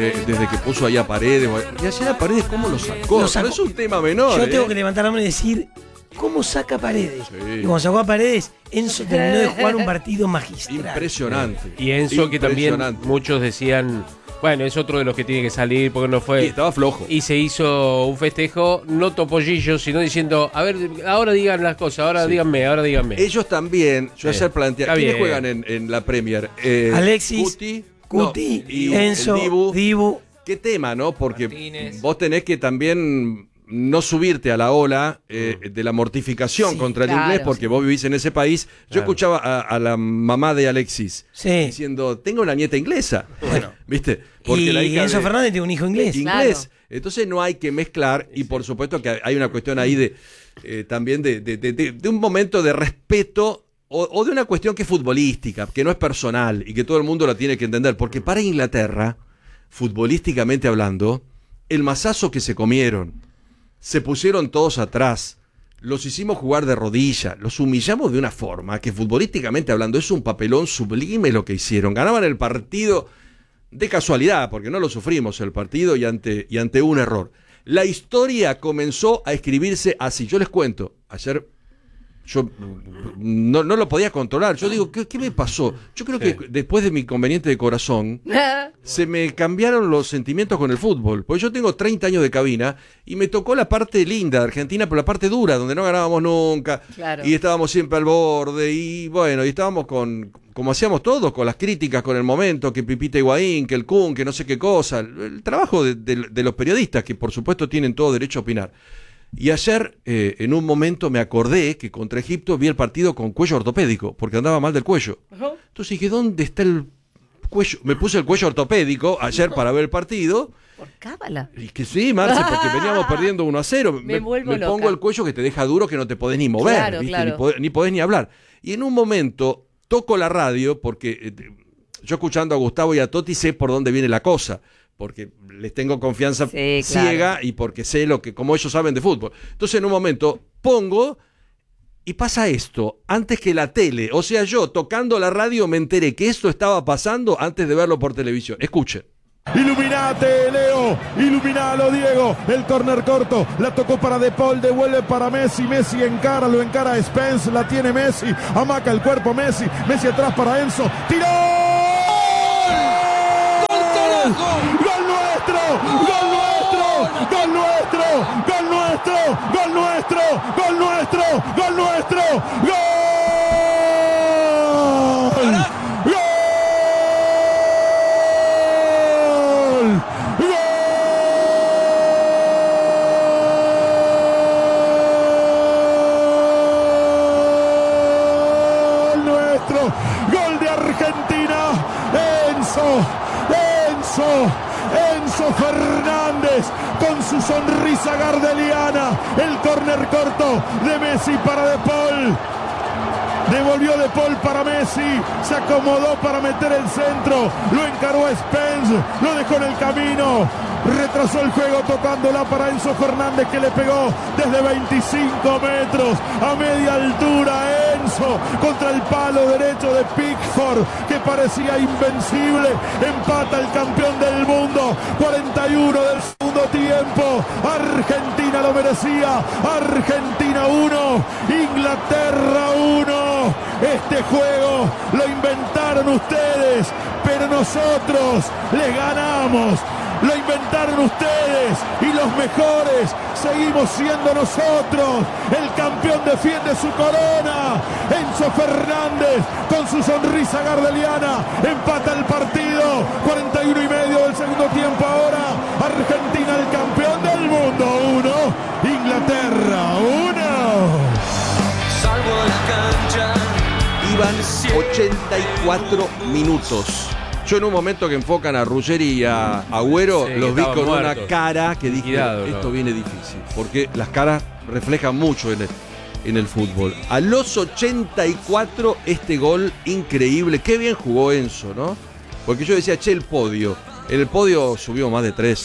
desde que puso ahí a Paredes. Y ayer a Paredes, ¿cómo lo sacó? No es un tema menor. Yo tengo que levantar la mano y decir, ¿cómo saca Paredes? Sí. Y cuando sacó a Paredes, Enzo terminó de jugar un partido magistral. Impresionante. Y Enzo, que también muchos decían, bueno, es otro de los que tiene que salir porque no fue. Y estaba flojo. Y se hizo un festejo, no topollillo, sino diciendo, a ver, ahora digan las cosas, ahora díganme. Ellos también, yo ayer planteé, ¿quiénes juegan en la Premier? Alexis, Cuti, y Enzo, Dibu. ¿Qué tema, no? Porque Martínez. Vos tenés que también no subirte a la ola de la mortificación contra el inglés, porque vos vivís en ese país. Yo escuchaba a la mamá de Alexis diciendo, tengo una nieta inglesa. Bueno, ¿viste? Porque y la hija Enzo Fernández tiene un hijo inglés. Claro. Entonces no hay que mezclar, y por supuesto que hay una cuestión ahí de también de un momento de respeto o de una cuestión que es futbolística, que no es personal y que todo el mundo la tiene que entender. Porque para Inglaterra, futbolísticamente hablando, el mazazo que se comieron, se pusieron todos atrás, los hicimos jugar de rodilla, los humillamos de una forma que futbolísticamente hablando es un papelón sublime lo que hicieron. Ganaban el partido de casualidad, porque no lo sufrimos el partido y ante un error. La historia comenzó a escribirse así. Yo les cuento, ayer yo no lo podía controlar. Yo digo, ¿qué me pasó? Yo creo que después de mi inconveniente de corazón se me cambiaron los sentimientos con el fútbol. Porque yo tengo 30 años de cabina y me tocó la parte linda de Argentina, pero la parte dura, donde no ganábamos nunca. Claro. Y estábamos siempre al borde. Y bueno, y estábamos como hacíamos todos, con las críticas, con el momento, que Pipita Higuaín, que el Kun, que no sé qué cosa. El trabajo de los periodistas, que por supuesto tienen todo derecho a opinar. Y ayer, en un momento, me acordé que contra Egipto vi el partido con cuello ortopédico, porque andaba mal del cuello. Entonces dije, ¿dónde está el cuello? Me puse el cuello ortopédico ayer para ver el partido. ¿Por cábala? Y que sí, Marce, porque veníamos perdiendo 1-0. Me pongo el cuello que te deja duro, que no te podés ni mover, claro, ¿viste? Claro. Ni podés ni hablar. Y en un momento toco la radio, porque yo escuchando a Gustavo y a Totti sé por dónde viene la cosa, porque les tengo confianza ciega y porque sé como ellos saben de fútbol. Entonces en un momento pongo y pasa esto, antes que la tele, o sea, yo tocando la radio me enteré que esto estaba pasando antes de verlo por televisión. Escuchen. Iluminate, Leo, iluminalo, Diego, el córner corto, la tocó para De Paul, devuelve para Messi, Messi lo encara Spence, la tiene Messi, amaca el cuerpo Messi atrás para Enzo, tiró, ¡gol carajo! ¡Gol nuestro! ¡Gol nuestro! ¡Gol nuestro! ¡Gol nuestro! ¡Gol nuestro! ¡Gol nuestro! ¡Gol nuestro! ¡Gol! Gol de Argentina, Enzo Fernández con su sonrisa gardeliana, el córner corto de Messi para De Paul. Devolvió De Paul para Messi, se acomodó para meter el centro, lo encaró a Spence, lo dejó en el camino, retrasó el juego tocándola para Enzo Fernández, que le pegó desde 25 metros a media altura. Enzo contra el palo derecho de Pickford, que parecía invencible, empata el campeón del mundo, 41 del segundo tiempo. Argentina lo merecía, Argentina 1, Inglaterra 1. Este juego lo inventaron ustedes, pero nosotros les ganamos. Lo inventaron ustedes y los mejores seguimos siendo nosotros. El campeón defiende su corona. Enzo Fernández con su sonrisa gardeliana empata el partido. 41 y medio del segundo tiempo ahora. Argentina el campeón del mundo 1, Inglaterra 1. Salvo la cancha. Iban 84 minutos. Yo en un momento que enfocan a Ruggeri y a Agüero, los vi con muertos. Una cara que dije, esto viene difícil, porque las caras reflejan mucho en el fútbol. A los 84 este gol increíble, qué bien jugó Enzo, ¿no? Porque yo decía, el podio, en el podio subió más de 3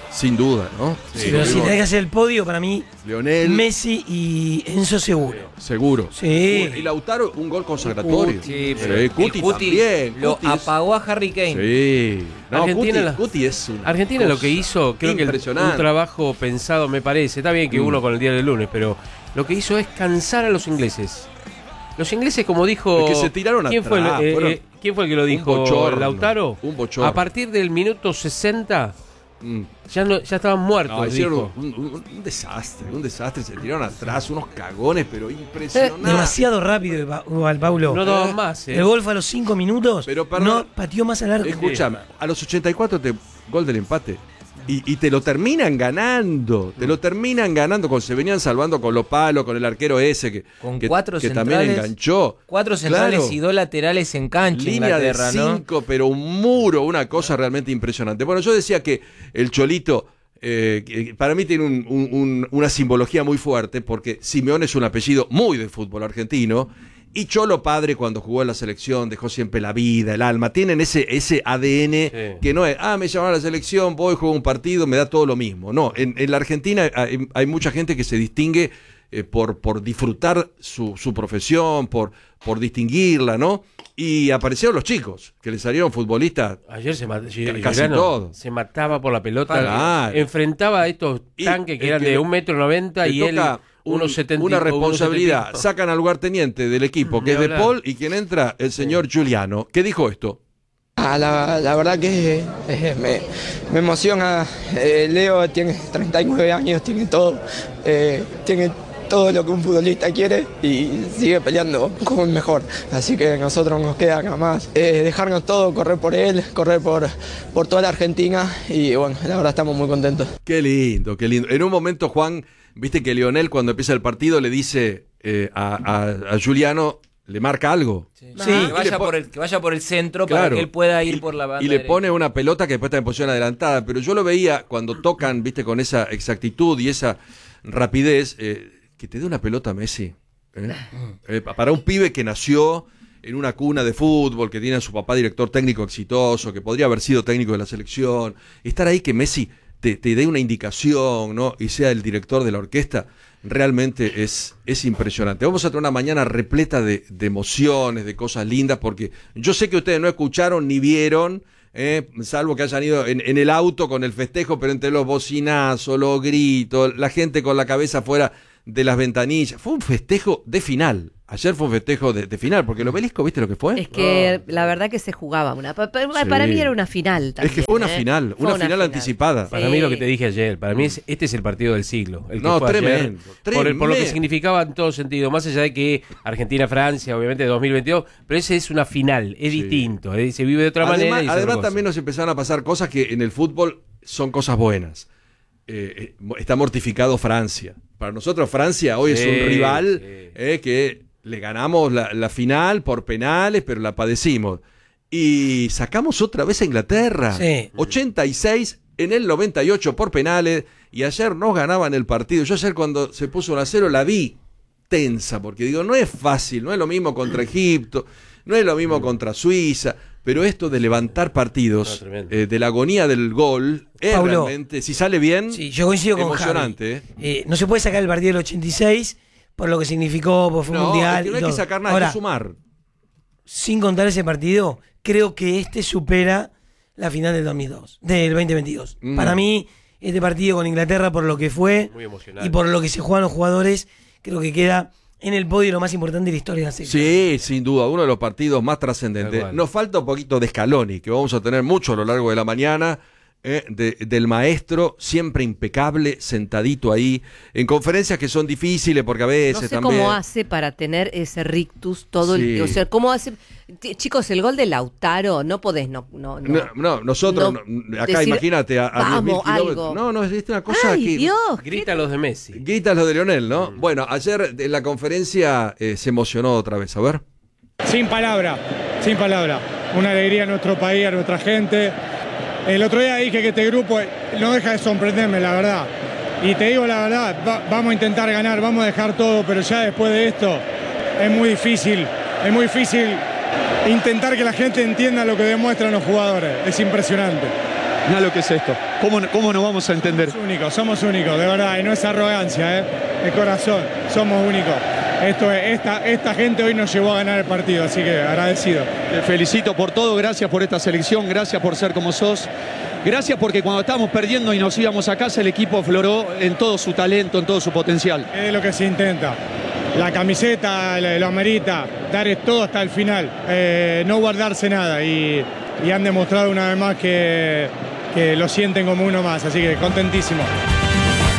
Sin duda, ¿no? Sí, pero si tenés que hacer el podio, para mí, Lionel. Messi y Enzo seguro. Seguro. Sí. Y Lautaro, un gol consagratorio. Sí, pero Cuti también. lo Cuti es- apagó a Harry Kane. Sí. No, Argentina, Cuti es un Argentina lo que hizo, creo que impresionante. un trabajo pensado, me parece. Está bien que uno con el día del lunes, pero lo que hizo es cansar a los ingleses. Los ingleses, como dijo... Es que se tiraron ¿quién atrás, fue el, fueron ¿quién fue el que lo dijo? bochorno, ¿Lautaro? un bochorno. A partir del minuto 60 Mm. ya estaban muertos, No, hicieron dijo. un desastre, se tiraron atrás, unos cagones, pero impresionante. Demasiado rápido igual, Paulo. No daban más, El gol fue a los 5 minutos. Pero, perdón, no pateó más al arco. Escúchame, a los 84 gol del empate. Y te lo terminan ganando. Te lo terminan ganando. Cuando se venían salvando con los palos, con el arquero ese Con que 4 que centrales. también enganchó. 4 centrales Claro. y 2 laterales en cancha. Línea de Inglaterra, ¿no? 5, pero un muro, una cosa realmente impresionante. Bueno, yo decía que el Cholito, que para mí tiene una simbología muy fuerte, porque Simeone es un apellido muy de fútbol argentino, y Cholo padre cuando jugó en la selección dejó siempre la vida, el alma. Tienen ese ADN que no es, me llamaron a la selección, voy, juego un partido, me da todo lo mismo. No, en la Argentina hay mucha gente que se distingue por disfrutar su profesión, por distinguirla, ¿no? Y aparecieron los chicos, que le salieron futbolistas. Ayer Casi todo. se mataba por la pelota, Claro. enfrentaba a estos Y tanques que el eran que de le- 1,90 m y Le él toca 1,70. una responsabilidad. 1,70. Sacan al lugarteniente del equipo, que Ni es De hablar. Paul, y quien entra, el señor Giuliano, que dijo esto. La verdad que me emociona. Leo tiene 39 años, tiene todo lo que un futbolista quiere y sigue peleando como el mejor. Así que a nosotros nos queda nada más dejarnos todo, correr por él, correr por toda la Argentina y bueno, la verdad estamos muy contentos. Qué lindo, qué lindo. En un momento, Juan, viste que Lionel cuando empieza el partido le dice a Giuliano, le marca algo. Sí. Que vaya por el centro para Claro. que él pueda ir por la banda. Y le derecha. pone una pelota que después está en posición adelantada. Pero yo lo veía cuando tocan, viste, con esa exactitud y esa rapidez, que te dé una pelota a Messi. Para un pibe que nació en una cuna de fútbol, que tiene a su papá director técnico exitoso, que podría haber sido técnico de la selección, estar ahí que Messi te dé una indicación, ¿no? Y sea el director de la orquesta, realmente es impresionante. Vamos a tener una mañana repleta de emociones, de cosas lindas, porque yo sé que ustedes no escucharon ni vieron, salvo que hayan ido en el auto con el festejo, pero entre los bocinazos, los gritos, la gente con la cabeza fuera de las ventanillas. Fue un festejo de final. Ayer fue un festejo de final, porque el Obelisco, ¿viste lo que fue? Es que la verdad que se jugaba para mí era una final también. Es que fue una final, Fue una final anticipada. Para mí lo que te dije ayer, para mí este es el partido del siglo. El que No, fue ayer, tremendo, por lo que tremendo. significaba en todo sentido, más allá de que Argentina-Francia, obviamente 2022, pero ese es una final, es distinto, se vive de otra manera. Y es otra Además cosa. también nos empezaron a pasar cosas que en el fútbol son cosas buenas. Está mortificado Francia. Para nosotros Francia hoy es un rival que le ganamos la final por penales, pero la padecimos. Y sacamos otra vez a Inglaterra. Sí. 86 en el 98 por penales. Y ayer nos ganaban el partido. Yo ayer cuando se puso 1-0 la vi tensa, porque digo, no es fácil, no es lo mismo contra Egipto, no es lo mismo contra Suiza, pero esto de levantar partidos, de la agonía del gol, es Paulo, realmente, si sale bien, Sí, yo coincido con emocionante. Javi. No se puede sacar el partido del 86 por lo que significó, por fue un No, mundial. es que no y hay que todo. sacar nada, hay Ahora, que sumar. sin contar ese partido, creo que este supera la final del 2022. Para mí, este partido con Inglaterra, por lo que fue Muy emocionante. y por lo que se juegan los jugadores, creo que queda en el podio lo más importante de la historia de la selección. Sí, sin duda, uno de los partidos más Tal trascendentes. cual. Nos falta un poquito de Scaloni, que vamos a tener mucho a lo largo de la mañana, del maestro, siempre impecable, sentadito ahí, en conferencias que son difíciles, porque a veces No sé también... cómo hace para tener ese rictus todo Sí. el... O sea, ¿cómo hace? Chicos, el gol de Lautaro, no podés, no. No, nosotros, acá decir, imagínate, a 10.000 vamos, kilómetros. algo. No, es una cosa ¡Ay, que... Dios! Grita los de Messi. Gritas lo de Lionel, ¿no? Bueno, ayer en la conferencia se emocionó otra vez, a ver. Sin palabra. Una alegría a nuestro país, a nuestra gente. El otro día dije que este grupo no deja de sorprenderme, la verdad. Y te digo la verdad, vamos a intentar ganar, vamos a dejar todo, pero ya después de esto es muy difícil intentar que la gente entienda lo que demuestran los jugadores. Es impresionante. Mirá lo que es esto. ¿Cómo nos vamos a entender? Somos únicos, de verdad, y no es arrogancia, es corazón, somos únicos. Esta gente hoy nos llevó a ganar el partido, así que agradecido. Te felicito por todo, gracias por esta selección, gracias por ser como sos. Gracias porque cuando estábamos perdiendo y nos íbamos a casa, el equipo afloró en todo su talento, en todo su potencial. Es lo que se intenta. La camiseta lo amerita, dar todo hasta el final, no guardarse nada. Y han demostrado una vez más que lo sienten como uno más, así que contentísimo.